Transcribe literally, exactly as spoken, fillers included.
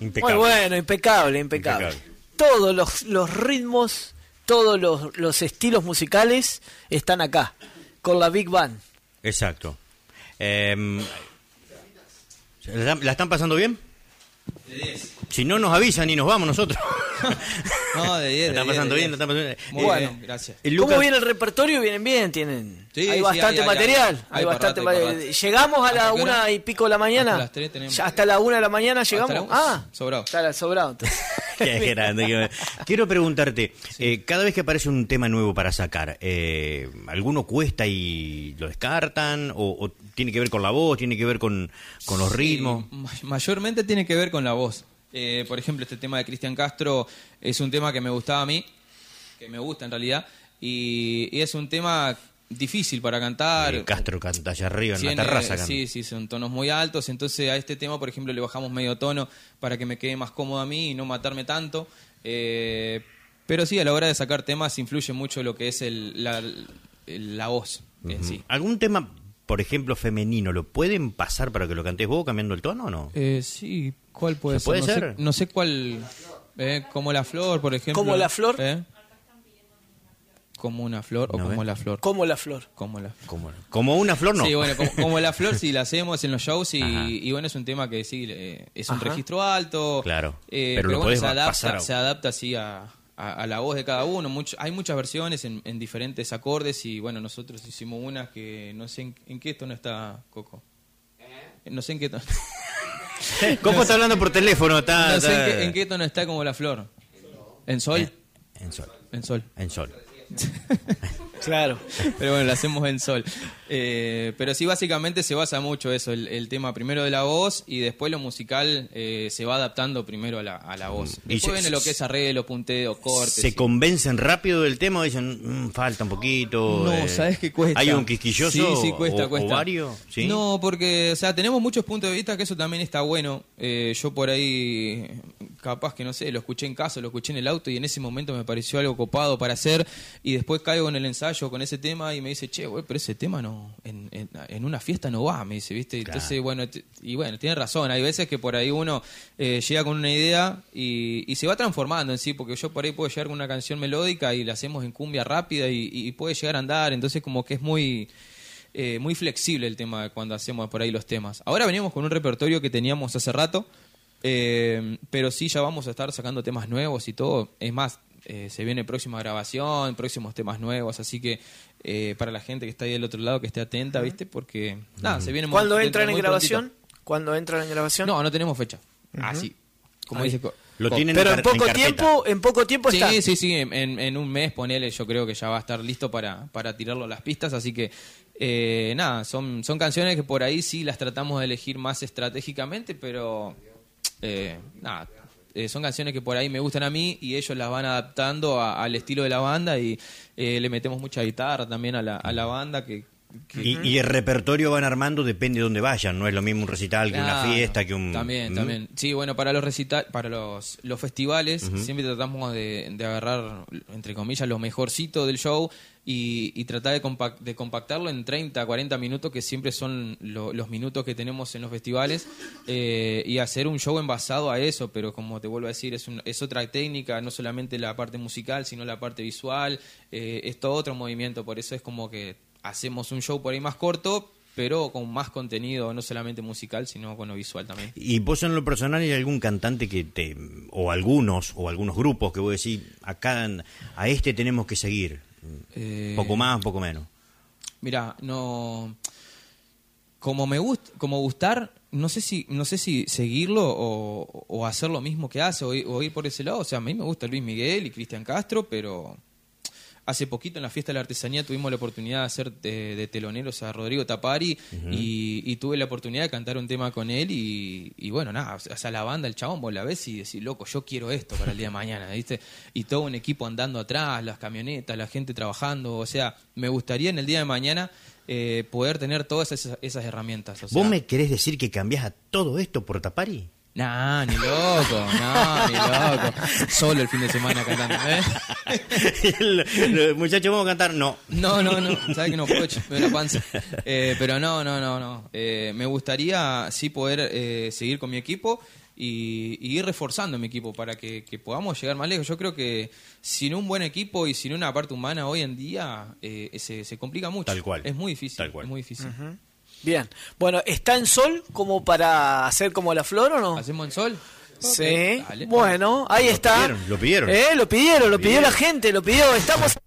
Impecable. Muy bueno, impecable, impecable. Impecable. Todos los, los ritmos, todos los, los estilos musicales están acá, con la Big Band. Exacto. Eh, ¿la, ¿La están pasando bien? De diez. Si no, nos avisan y nos vamos nosotros. No, de diez. ¿La están pasando bien? ¿La están pasando bien? Muy Bueno. bien, gracias. El ¿Cómo Lucas- viene el repertorio? Vienen bien, tienen. Sí, hay sí, bastante hay, hay, material. hay. Hay, Hay bastante para rato, hay material. para rato. Llegamos a la ¿Hasta qué hora? una y pico de la mañana. Hasta las tres tenemos. Ya hasta la una de la mañana llegamos. Hasta la- Ah, sobrado. Está la- sobrado. entonces. Qué grande, qué grande. Quiero preguntarte, eh, cada vez que aparece un tema nuevo para sacar, eh, ¿alguno cuesta y lo descartan? ¿O, o tiene que ver con la voz, tiene que ver con, con los Sí, ritmos? ma- mayormente tiene que ver con la voz. Eh, por ejemplo, este tema de Cristian Castro es un tema que me gustaba a mí, que me gusta en realidad, y, y es un tema difícil para cantar. Eh, Castro canta allá arriba en Tiene- la terraza. canta. Sí, sí, son tonos muy altos. Entonces a este tema, por ejemplo, le bajamos medio tono para que me quede más cómodo a mí y no matarme tanto. Eh, pero sí, a la hora de sacar temas influye mucho lo que es el, la, el- la voz en Ujú. sí. ¿Algún tema, por ejemplo, femenino, lo pueden pasar para que lo cantes vos cambiando el tono o no? Eh, sí, ¿cuál puede ¿Se ser? puede no, ser? Sé, no sé cuál. Eh, como la flor, por ejemplo. ¿Como la flor? ¿Eh? Como una flor o No, como ¿eh? la flor. Como la flor. Como la Como, como una flor, no. Sí, bueno, como, como la flor sí la hacemos en los shows y, Ajá. y bueno, es un tema que sí, eh, es un Ajá. registro alto. Claro, eh, pero pero lo bueno, podés se adapta, pasar a- se adapta así a, a- a la voz de cada uno. Mucho, hay muchas versiones en, en diferentes acordes y bueno, nosotros hicimos una que no sé en, en qué tono está Coco. No sé en qué tono. ¿Cómo está hablando por teléfono? Está, No sé en está- qué, en qué tono está como la flor. ¿En sol? Eh, En sol. En sol. En sol. Claro. Pero bueno, lo hacemos en sol. Eh, pero sí, básicamente se basa mucho eso, el, el tema primero de la voz y después lo musical eh, se va adaptando primero a la, a la voz. Y Después se- viene lo que es arreglo, punteo, cortes. ¿Se y- convencen rápido del tema o dicen, "Mm, falta un poquito"? No, eh, ¿sabes qué cuesta? ¿Hay un quisquilloso Sí, sí, cuesta, o, cuesta. o varios? ¿Sí? No, porque, o sea, tenemos muchos puntos de vista que eso también está bueno. Eh, yo por ahí, capaz que no sé, lo escuché en casa, lo escuché en el auto y en ese momento me pareció algo copado para hacer y después caigo en el ensayo con ese tema y me dice, che, güey, pero ese tema no, en, en, en una fiesta no va, me dice, ¿viste? Claro. Entonces, bueno, t- y bueno, tiene razón, hay veces que por ahí uno eh, llega con una idea y, y se va transformando en sí, porque yo por ahí puedo llegar con una canción melódica y la hacemos en cumbia rápida y, y puede llegar a andar, entonces como que es muy... Eh, muy flexible el tema de cuando hacemos por ahí los temas. Ahora venimos con un repertorio que teníamos hace rato, eh, pero sí ya vamos a estar sacando temas nuevos y todo. Es más, eh, se viene próxima grabación, próximos temas nuevos, así que eh, para la gente que está ahí del otro lado que esté atenta, ¿viste? Porque nada, se viene muy- ¿Cuándo dentro entran de en muy grabación? prontito. ¿Cuándo entran en grabación? No, no tenemos fecha. Así. Como Ahí. dice Co- Lo Co- tienen Pero en en car- poco carpeta. tiempo, en poco tiempo Sí, está. sí, sí, en, en un mes, ponele, yo creo que ya va a estar listo para, para tirarlo a las pistas, así que eh, nada, son, son canciones que por ahí sí las tratamos de elegir más estratégicamente, pero eh, nada, eh, son canciones que por ahí me gustan a mí y ellos las van adaptando a- al estilo de la banda y eh, le metemos mucha guitarra también a la, a la banda que... que- Y, y el repertorio van armando depende de dónde vayan, no es lo mismo un recital que una Claro, fiesta, que un... También, ¿Mm? también. Sí, bueno, para los recita para los, los festivales siempre tratamos de, de agarrar, entre comillas, lo mejorcito del show y, y tratar de, compac- de compactarlo en treinta, cuarenta minutos, que siempre son lo- los minutos que tenemos en los festivales, eh, y hacer un show envasado a eso, pero como te vuelvo a decir, es, un- es otra técnica, no solamente la parte musical, sino la parte visual, eh, es todo otro movimiento, por eso es como que hacemos un show por ahí más corto, pero con más contenido, no solamente musical, sino con lo visual también. Y vos en lo personal, ¿hay algún cantante que te... o algunos, o algunos grupos que vos decís, acá a este tenemos que seguir? Eh, Poco más, poco menos. Mira, no... Como me gusta, como gustar, no sé si no sé si seguirlo o, o hacer lo mismo que hace o, ir- o ir por ese lado. O sea, a mí me gusta Luis Miguel y Cristian Castro, pero hace poquito en la Fiesta de la Artesanía tuvimos la oportunidad de hacer de, de teloneros a Rodrigo Tapari y, y tuve la oportunidad de cantar un tema con él y, y bueno, nada, o sea, la banda, el chabón, vos la ves y decís, loco, yo quiero esto para el día de mañana, ¿viste? Y todo un equipo andando atrás, las camionetas, la gente trabajando, o sea, me gustaría en el día de mañana eh, poder tener todas esas, esas herramientas. O sea, ¿Vos me querés decir que cambiás a todo esto por Tapari? nah, ni loco, no, ni loco. Solo el fin de semana cantando, ¿eh? El- Muchachos, ¿vamos a cantar? No. No, no, no, sabes que no puedo, me da la panza. Eh, pero no, no, no, no. Eh, me gustaría sí poder eh, seguir con mi equipo y, y ir reforzando mi equipo para que, que podamos llegar más lejos. Yo creo que sin un buen equipo y sin una parte humana hoy en día eh, se, se complica mucho. Tal cual. Es muy difícil. Tal cual. Es muy difícil. Uh-huh. Bien. Bueno, ¿está en Sol como para hacer como la Flor o no? ¿Hacemos en Sol? Sí. Okay, dale. Bueno, ahí Lo está. pidieron, lo pidieron. Eh, lo pidieron, lo Lo pidió pidieron. la gente, lo pidió. Estamos